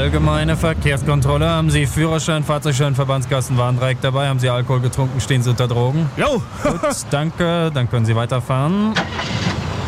Allgemeine Verkehrskontrolle. Haben Sie Führerschein, Fahrzeugschein, Verbandskasten, Warndreieck dabei? Haben Sie Alkohol getrunken? Stehen Sie unter Drogen? Jo! Gut, danke. Dann können Sie weiterfahren.